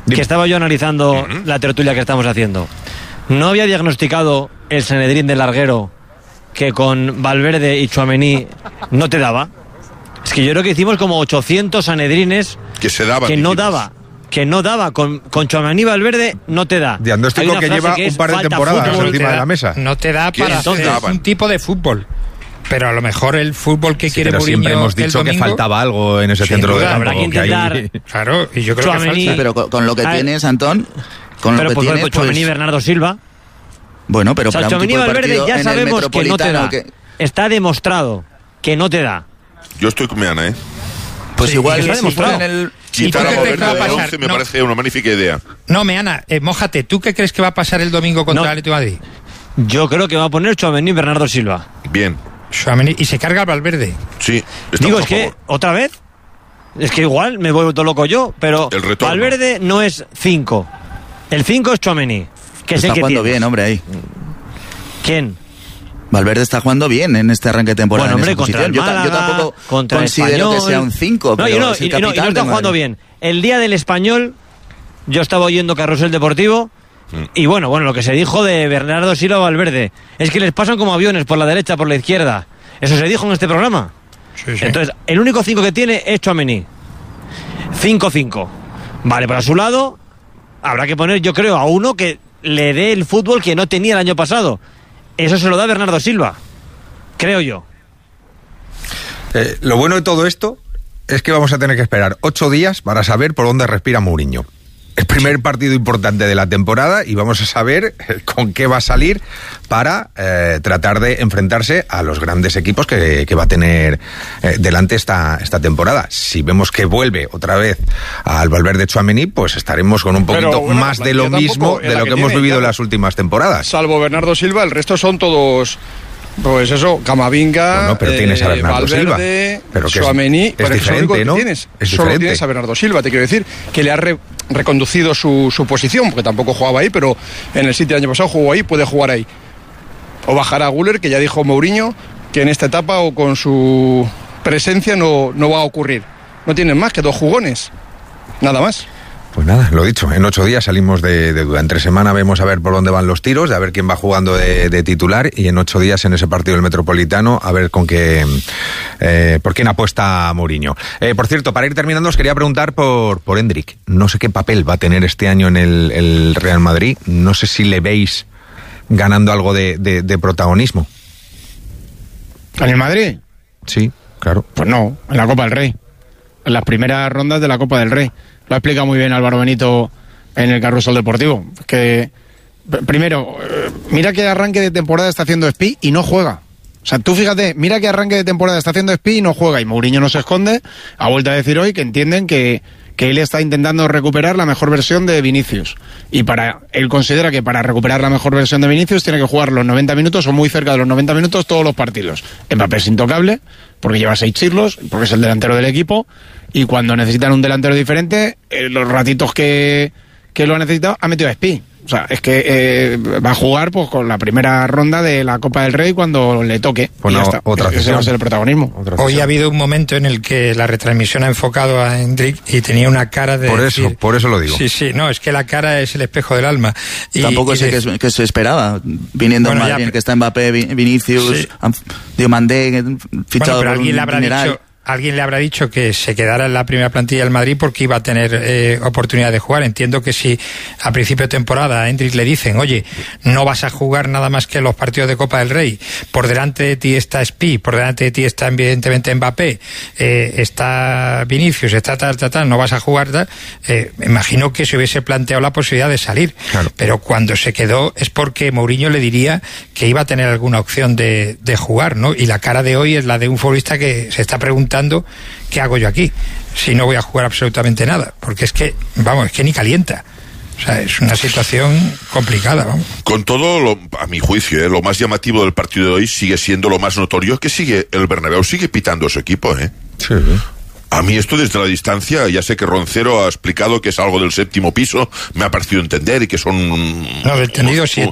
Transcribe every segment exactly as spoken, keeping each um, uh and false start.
que estaba yo analizando uh-huh. la tertulia que estamos haciendo. ¿No había diagnosticado el Sanedrín del larguero que con Valverde y Tchouaméni no te daba? Es que yo creo que hicimos como ochocientos Sanedrines que, se daban, que no daba. Que no daba, con, con Tchouaméni Valverde no te da. Diagnóstico que lleva que un par de temporadas fútbol, encima de la mesa. No te da para hacer un tipo de fútbol. Pero a lo mejor el fútbol que sí, quiere pero Mourinho siempre hemos dicho domingo, que faltaba algo en ese centro de campo. Habrá que intentar. Que hay... Claro, y yo creo Tchouaméni, que falta. Sí, pero con, con lo que tienes, Antón, con pero lo que pues, tienes, pues Tchouaméni y pues... Bernardo Silva. Bueno, pero o sea, para un Tchouaméni tipo de Valverde ya sabemos que no te da. Que... Está demostrado que no te da. Yo estoy con Meana, ¿eh? Pues sí, igual está demostrado. En el... Quitar a Valverde de once me no. parece una magnífica idea. No, Meana, eh, mójate. ¿Tú qué crees que va a pasar el domingo contra no. el Atlético de Madrid? Yo creo que va a poner Tchouaméni y Bernardo Silva. Bien. Tchouaméni, y se carga el Valverde. Sí. Digo, es que, ¿otra vez? Es que igual me vuelvo todo loco yo, pero Valverde no es cinco. El cinco es Tchouaméni, que es está el que jugando tienes. bien, hombre, ahí. ¿Quién? Valverde está jugando bien en este arranque de temporada. Bueno, hombre, contra el Málaga, yo, ta- yo tampoco contra considero Español. que sea un cinco, no, pero y no, es el y, no, y no está jugando bien. El día del Español, yo estaba oyendo Carrusel Deportivo, mm. y bueno, bueno, lo que se dijo de Bernardo Silva Valverde, es que les pasan como aviones por la derecha, por la izquierda. Eso se dijo en este programa. Sí, sí. Entonces, el único cinco que tiene es Tchouaméni. cinco cinco. Vale, pero a su lado habrá que poner, yo creo, a uno que le dé el fútbol que no tenía el año pasado. Eso se lo da Bernardo Silva. Creo yo. Eh, lo bueno de todo esto es que vamos a tener que esperar ocho días para saber por dónde respira Mourinho. El primer partido importante de la temporada y vamos a saber con qué va a salir para eh, tratar de enfrentarse a los grandes equipos que, que va a tener eh, delante esta, esta temporada. Si vemos que vuelve otra vez al Valverde Tchouaméni, pues estaremos con un poquito Pero, bueno, más de lo mismo de lo que, que hemos tiene, vivido claro. en las últimas temporadas. Salvo Bernardo Silva, el resto son todos... Pues eso, Camavinga, bueno, pero tienes a Bernardo Valverde, Silva. Pero que Tchouaméni, es, es diferente, ¿no? Tienes. Es Solo diferente. tienes a Bernardo Silva, te quiero decir, que le ha re, reconducido su, su posición, porque tampoco jugaba ahí, pero en el City el año pasado jugó ahí, puede jugar ahí. O bajará a Güler, que ya dijo Mourinho, que en esta etapa o con su presencia no, no va a ocurrir. No tienen más que dos jugones, nada más. Pues nada, lo dicho, en ocho días salimos de, de duda. Entre semana vemos a ver por dónde van los tiros, de a ver quién va jugando de, de titular, y en ocho días en ese partido del Metropolitano a ver con qué, eh, por quién apuesta Mourinho. Eh, por cierto, para ir terminando os quería preguntar por, por Endrick. No sé qué papel va a tener este año en el, el Real Madrid. No sé si le veis ganando algo de, de, de protagonismo. ¿En el Madrid? Sí, claro. Pues no, en la Copa del Rey. En las primeras rondas de la Copa del Rey. Lo ha explicado muy bien Álvaro Benito en el Carrusel Deportivo. Que, primero, mira qué arranque de temporada está haciendo Espi y no juega. O sea, tú fíjate, mira qué arranque de temporada está haciendo Espi y no juega. Y Mourinho no se esconde. Ha vuelto a decir hoy que entienden que, que él está intentando recuperar la mejor versión de Vinicius. Y para él considera que para recuperar la mejor versión de Vinicius tiene que jugar los noventa minutos o muy cerca de los noventa minutos todos los partidos. Mbappé es intocable, porque lleva seis siglos, porque es el delantero del equipo. Y cuando necesitan un delantero diferente, eh, los ratitos que, que lo ha necesitado, ha metido a Espi. O sea, es que eh, va a jugar pues con la primera ronda de la Copa del Rey cuando le toque. Pues no, otra ese va a ser el protagonismo. Hoy ha habido un momento en el que la retransmisión ha enfocado a Endrick y tenía una cara de... Por decir, eso, por eso lo digo. Sí, sí, no, es que la cara es el espejo del alma. Y, Tampoco y sé de... qué, qué se esperaba, viniendo bueno, en Madrid, ya, que está Mbappé, Vinicius, sí. Diomandé, fichado bueno, pero alguien por le un habrá mineral. dicho... Alguien le habrá dicho que se quedara en la primera plantilla del Madrid porque iba a tener eh, oportunidad de jugar. Entiendo que si a principio de temporada a Endrick le dicen, oye, no vas a jugar nada más que los partidos de Copa del Rey, por delante de ti está Espi, por delante de ti está evidentemente Mbappé, eh, está Vinicius, está tal, tal, tal, no vas a jugar tal, eh, me imagino que se hubiese planteado la posibilidad de salir. Claro. Pero cuando se quedó es porque Mourinho le diría que iba a tener alguna opción de, de jugar, ¿no? Y la cara de hoy es la de un futbolista que se está preguntando ¿qué hago yo aquí? Si no voy a jugar absolutamente nada, porque es que, vamos, es que ni calienta. O sea, es una situación complicada, vamos. Con todo, lo, a mi juicio, ¿eh? lo más llamativo del partido de hoy sigue siendo lo más notorio, que sigue el Bernabéu sigue pitando a su equipo, ¿eh? Sí. A mí esto desde la distancia, ya sé que Roncero ha explicado que es algo del séptimo piso, me ha parecido entender y que son... No, del tendido siete.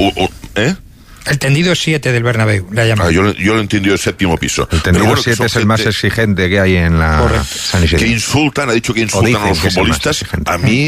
¿Eh? El tendido siete del Bernabéu, le ha llamado. Ah, yo, yo lo he entendido el séptimo piso. El tendido bueno, siete es el gente, más exigente que hay en la San Isidro. Que insultan, ha dicho que insultan a los futbolistas. A mí